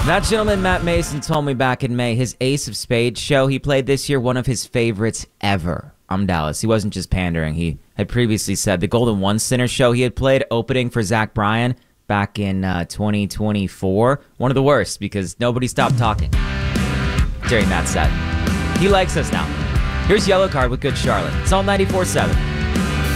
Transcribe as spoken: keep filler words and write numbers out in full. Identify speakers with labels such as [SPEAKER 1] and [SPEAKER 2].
[SPEAKER 1] That gentleman, Matt Mason, told me back in May his Ace of Spades show he played this year, one of his favorites ever. I'm Dallas. He wasn't just pandering. He had previously said the Golden One Center show he had played opening for Zach Bryan back in uh, twenty twenty-four. One of the worst because nobody stopped talking during that set. He likes us now. Here's Yellow Card with Good Charlotte. It's all ninety-four seven.